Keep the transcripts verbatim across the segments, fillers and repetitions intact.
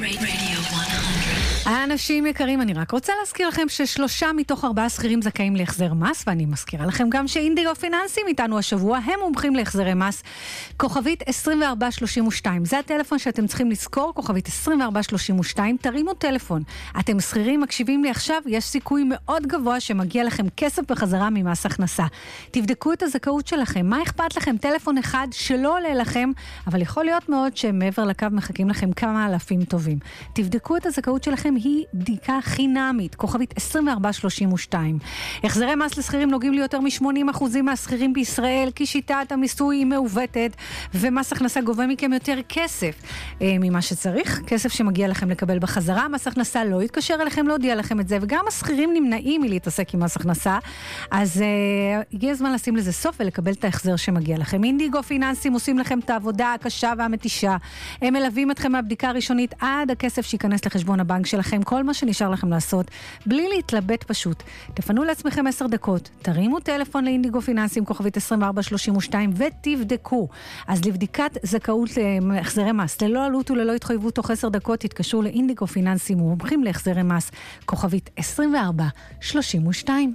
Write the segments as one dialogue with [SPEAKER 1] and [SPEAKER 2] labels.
[SPEAKER 1] האנשים יקרים, אני רק רוצה להזכיר לכם ששלושה מתוך ארבעה שכירים זכאים להחזר מס, ואני מזכירה לכם גם שאינדיגו פיננסים איתנו השבוע, הם מומחים להחזרי מס. כוכבית עשרים וארבע שלושים ושתיים, זה הטלפון שאתם צריכים לזכור, כוכבית עשרים וארבע שלושים ושתיים, תרימו טלפון. אתם שכירים, מקשיבים לי עכשיו, יש סיכוי מאוד גבוה שמגיע לכם כסף בחזרה ממס הכנסה. תבדקו את הזכאות שלכם, מה אכפת לכם? טלפון אחד שלא עולה לכם, אבל יכול להיות מאוד שמעבר לקו מחכים לכם כמה אלפים טובים. תבדקו את הזכאות שלכם, היא בדיקה חינמית, כוכבית עשרים וארבע שלושים ושתיים. החזרי מס לסחירים נוגעים לי יותר מ-שמונים אחוז מהסחירים בישראל, כי שיטת המיסוי היא מעוותת, ומס הכנסה גובה מכם יותר כסף ממה שצריך, כסף שמגיע לכם לקבל בחזרה. מס הכנסה לא יתקשר אליכם להודיע לכם את זה, וגם הסחירים נמנעים מלהתעסק עם מס הכנסה, אז uh, הגיע הזמן לשים לזה סוף ולקבל את ההחזר שמגיע לכם. אינדיגו פיננסים עושים לכם את העבודה הקשה והמתישה, הם מלווים אתכם מהבדיקה הראשונית עד הכסף שיכנס לחשבון הבנק שלכם. כל מה שנשאר לכם לעשות, בלי להתלבט פשוט, תפנו לעצמכם עשר דקות, תרימו טלפון לאינדיגו פיננסים, כוכבית עשרים וארבע שלושים ושתיים, ותבדקו. אז לבדיקת זכאות להחזרי מס, ללא עלות וללא התחייבות, תוך עשר דקות תתקשרו לאינדיגו פיננסים, מומחים להחזרי מס, כוכבית עשרים וארבע שלושים ושתיים.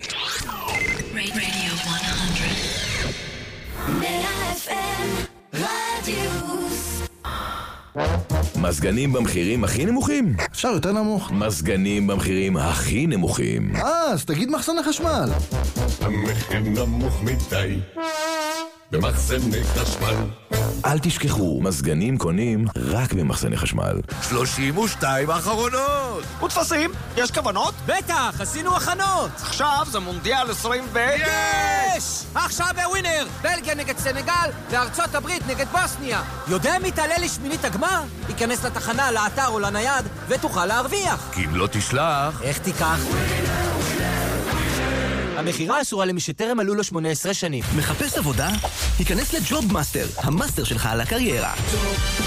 [SPEAKER 2] מזגנים במחירים הכי נמוכים?
[SPEAKER 3] אפשר יותר נמוך.
[SPEAKER 2] מזגנים במחירים הכי נמוכים.
[SPEAKER 3] אה, אז תגיד מחסן החשמל.
[SPEAKER 4] המחיר נמוך מדי במחסני חשמל.
[SPEAKER 2] אל תשכחו, מזגנים קונים רק במחסני חשמל.
[SPEAKER 4] שלושים ושתיים האחרונות.
[SPEAKER 5] ותפסים, יש כוונות?
[SPEAKER 6] בטח, עשינו הכנות.
[SPEAKER 5] עכשיו זה מונדיאל עשרים ו...
[SPEAKER 6] יש! עכשיו בווינר, בלגיה נגד סנגל וארצות הברית נגד בוסניה. יודע מי תעלה לשמינית הגמר? ייכנס לתחנה, לאתר או לנייד ותוכל להרוויח.
[SPEAKER 4] כי אם לא תשלח...
[SPEAKER 6] איך תיקח? המחירה אסורה למי שטרם עלו לו שמונה עשרה שנים.
[SPEAKER 7] מחפש עבודה? היכנס לג'וב מאסטר, המאסטר שלך על הקריירה.